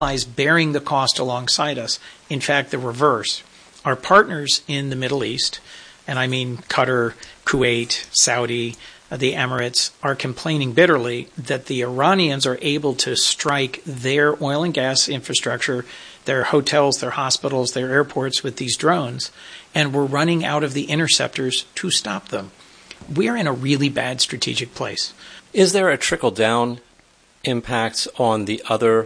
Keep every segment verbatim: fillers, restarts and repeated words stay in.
bearing the cost alongside us. In fact, the reverse. Our partners in the Middle East, and I mean Qatar, Kuwait, Saudi, uh, the Emirates, are complaining bitterly that the Iranians are able to strike their oil and gas infrastructure, their hotels, their hospitals, their airports with these drones, and we're running out of the interceptors to stop them. We're in a really bad strategic place. Is there a trickle-down impact on the other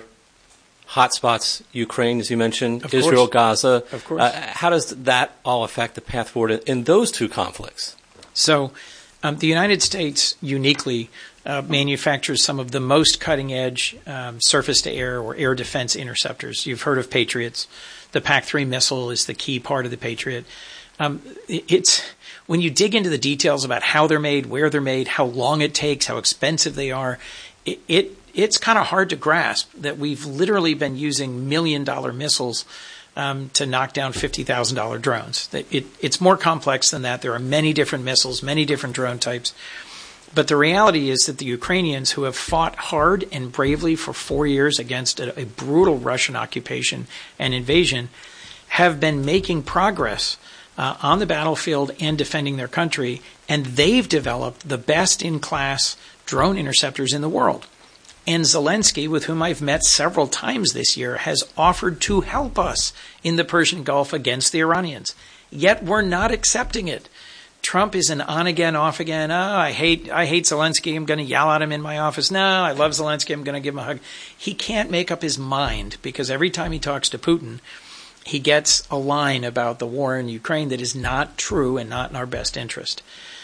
hotspots, Ukraine, as you mentioned, of Israel, course. Gaza? Of course. Uh, how does that all affect the path forward in, in those two conflicts? So um, the United States uniquely uh, manufactures some of the most cutting-edge um, surface-to-air or air defense interceptors. You've heard of Patriots. The P A C three missile is the key part of the Patriot. Um, it's when you dig into the details about how they're made, where they're made, how long it takes, how expensive they are, it, it it's kind of hard to grasp that we've literally been using million-dollar missiles um, to knock down fifty thousand dollars drones. That it, it's more complex than that. There are many different missiles, many different drone types. But the reality is that the Ukrainians, who have fought hard and bravely for four years against a, a brutal Russian occupation and invasion, have been making progress uh, on the battlefield and defending their country, and they've developed the best-in-class drone interceptors in the world. And Zelensky, with whom I've met several times this year, has offered to help us in the Persian Gulf against the Iranians. Yet we're not accepting it. Trump is an on-again, off-again, oh, I hate I hate Zelensky, I'm going to yell at him in my office. No, I love Zelensky, I'm going to give him a hug. He can't make up his mind because every time he talks to Putin, he gets a line about the war in Ukraine that is not true and not in our best interest.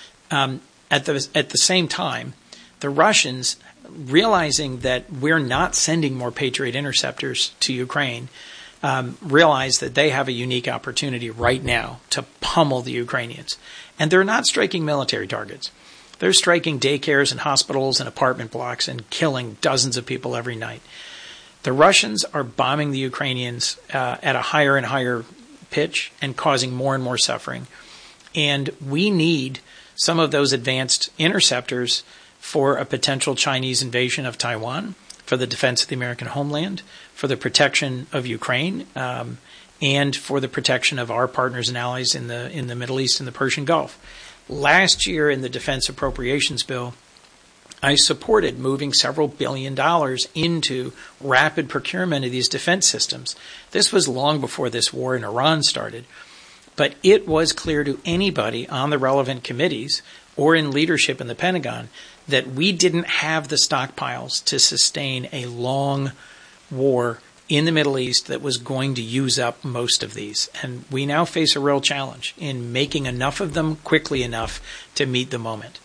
Um, at the at the same time, the Russians, realizing that we're not sending more Patriot interceptors to Ukraine, um, realize that they have a unique opportunity right now to pummel the Ukrainians. And they're not striking military targets. They're striking daycares and hospitals and apartment blocks and killing dozens of people every night. The Russians are bombing the Ukrainians uh, at a higher and higher pitch and causing more and more suffering. And we need some of those advanced interceptors for a potential Chinese invasion of Taiwan, for the defense of the American homeland, for the protection of Ukraine, um, and for the protection of our partners and allies in the in the Middle East and the Persian Gulf. Last year in the Defense Appropriations Bill, I supported moving several billion dollars into rapid procurement of these defense systems. This was long before this war in Iran started. But it was clear to anybody on the relevant committees or in leadership in the Pentagon that we didn't have the stockpiles to sustain a long war in the Middle East that was going to use up most of these. And we now face a real challenge in making enough of them quickly enough to meet the moment.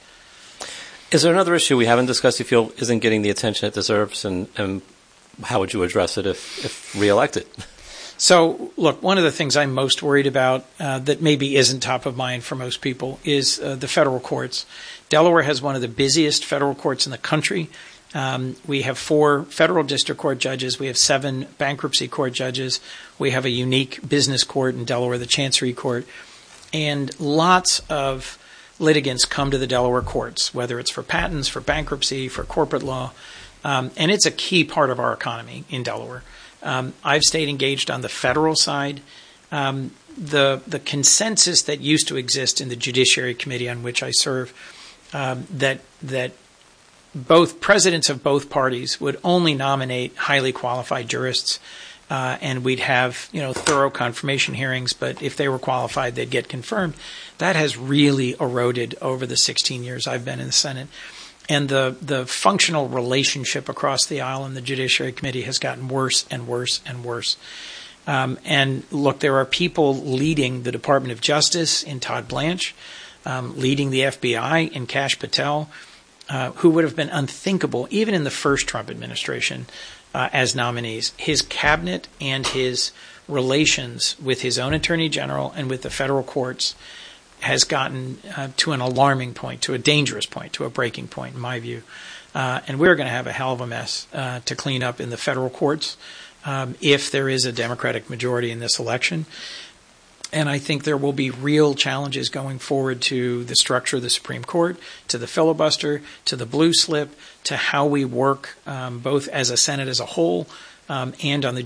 Is there another issue we haven't discussed you feel isn't getting the attention it deserves, and, and how would you address it if, if reelected? So, look, one of the things I'm most worried about uh, that maybe isn't top of mind for most people is uh, the federal courts. Delaware has one of the busiest federal courts in the country. Um, we have four federal district court judges. We have seven bankruptcy court judges. We have a unique business court in Delaware, the Chancery Court. And lots of litigants come to the Delaware courts, whether it's for patents, for bankruptcy, for corporate law. Um, and it's a key part of our economy in Delaware. Um, I've stayed engaged on the federal side. Um, the the consensus that used to exist in the Judiciary Committee on which I serve, um, that that both presidents of both parties would only nominate highly qualified jurists, uh, and we'd have you know thorough confirmation hearings. But if they were qualified, they'd get confirmed. That has really eroded over the sixteen years I've been in the Senate. And the, the functional relationship across the aisle in the Judiciary Committee has gotten worse and worse and worse. Um, and look, there are people leading the Department of Justice in Todd Blanche, um, leading the F B I in Kash Patel, uh, who would have been unthinkable even in the first Trump administration uh, as nominees. His cabinet and his relations with his own attorney general and with the federal courts has gotten uh, to an alarming point, to a dangerous point, to a breaking point, in my view. Uh, and we're going to have a hell of a mess uh, to clean up in the federal courts um, if there is a Democratic majority in this election. And I think there will be real challenges going forward to the structure of the Supreme Court, to the filibuster, to the blue slip, to how we work um, both as a Senate as a whole, um, and on the